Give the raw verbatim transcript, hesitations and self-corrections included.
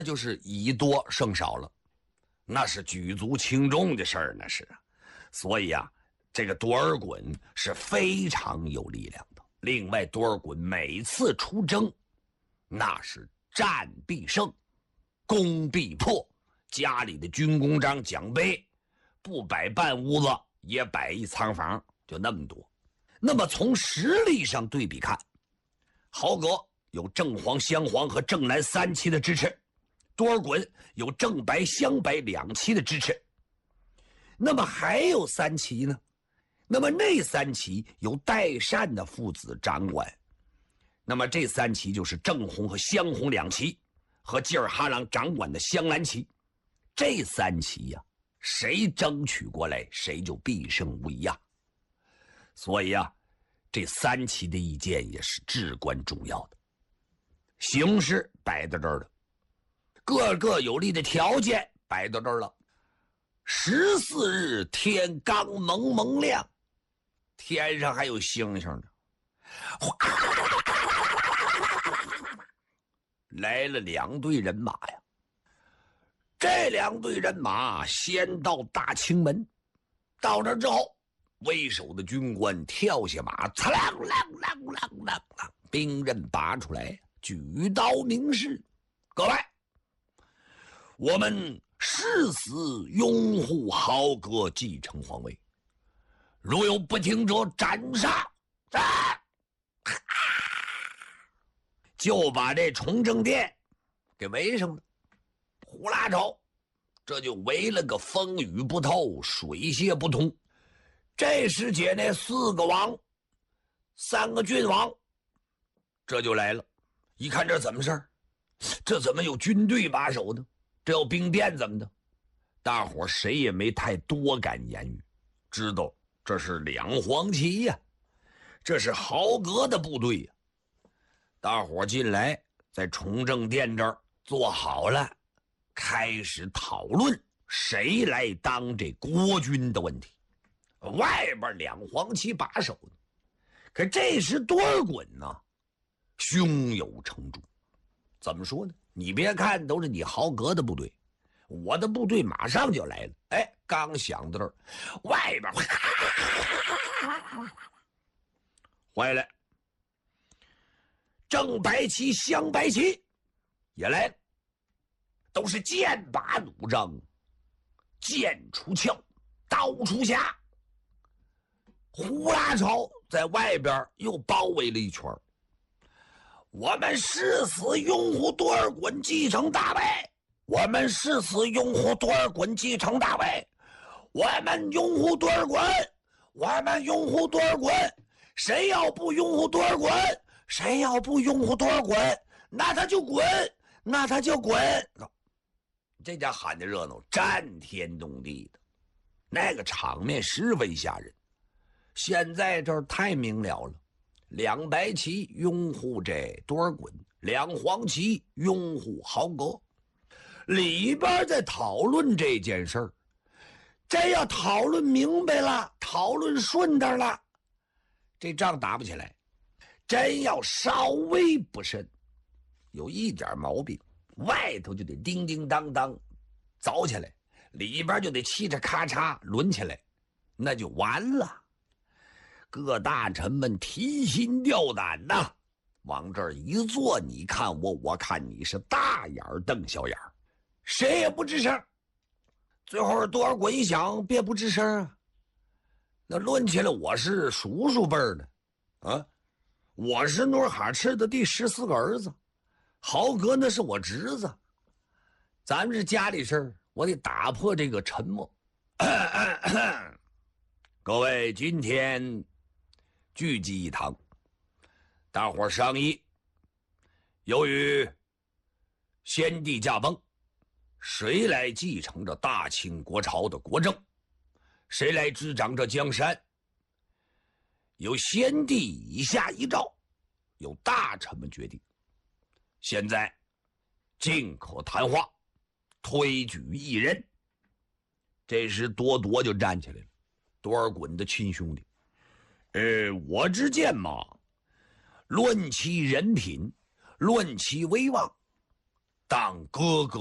就是以多胜少了，那是举足轻重的事儿，那是。所以啊，这个多尔衮是非常有力量的。另外，多尔衮每次出征，那是战必胜，攻必破。家里的军功章奖杯，不摆半屋子也摆一仓房，就那么多。那么从实力上对比看，豪格有正黄、镶黄和正蓝三旗的支持，多尔衮有正白、镶白两旗的支持。那么还有三旗呢？那么那三旗由代善的父子掌管。那么这三旗就是正红和镶红两旗，和济尔哈朗掌管的镶蓝旗。这三旗呀、啊，谁争取过来，谁就必胜无疑呀。所以啊，这三旗的意见也是至关重要的。形势摆在这儿了，各个有利的条件摆到这儿了。十四日天刚蒙蒙亮，天上还有星星呢。来了两队人马呀，这两队人马先到大清门，到那之后，为首的军官跳下马，刺啷啷啷啷啷啷，兵刃拔出来，举刀明示：各位，我们誓死拥护豪格继承皇位，如有不听者，斩杀！斩！就把这崇政殿给围上了。呼啦朝，这就围了个风雨不透，水泄不通。这时节那四个王，三个郡王，这就来了。一看这怎么事儿？这怎么有军队把守呢？这要兵变怎么的？大伙谁也没太多敢言语，知道这是两黄旗呀、啊，这是豪格的部队呀、啊。大伙进来，在崇政殿这儿坐好了，开始讨论谁来当这国君的问题。外边两黄旗把守呢，可这时多尔衮呢，胸有成竹。怎么说呢？你别看都是你豪格的部队，我的部队马上就来了。哎，刚想到这儿，外边回来，正白旗、镶白旗也来了，都是剑拔弩张，剑出鞘，刀出匣。呼啦朝在外边又包围了一圈。我们誓死拥护多尔衮继承大位，我们誓死拥护多尔衮继承大位，我们拥护多尔衮，我们拥护多尔衮。谁要不拥护多尔衮，谁要不拥护多尔衮，那他就滚，那他就滚。这家喊的热闹，战天动地的，那个场面十分吓人。现在这儿太明了了，两白旗拥护这多尔衮，两黄旗拥护豪格，里边在讨论这件事儿。这要讨论明白了，讨论顺当了，这仗打不起来。真要稍微不慎，有一点毛病，外头就得叮叮当当凿起来，里边就得嘁哧咔嚓抡起来，那就完了。各大臣们提心吊胆呐，往这儿一坐，你看我，我看你，是大眼瞪小眼，谁也不吱声。最后多尔衮一想，别不吱声啊，那论起来我是叔叔辈的啊，我是努尔哈赤的第十四个儿子，豪格那是我侄子，咱们是家里事儿，我得打破这个沉默。各位，今天聚集一堂，大伙商议，由于先帝驾崩，谁来继承着大清国朝的国政，谁来执掌这江山，由先帝以下遗诏，由大臣们决定。现在尽可谈话，推举一人。这时多铎就站起来了，多尔衮的亲兄弟。呃，我之见嘛，论其人品，论其威望， 当哥哥。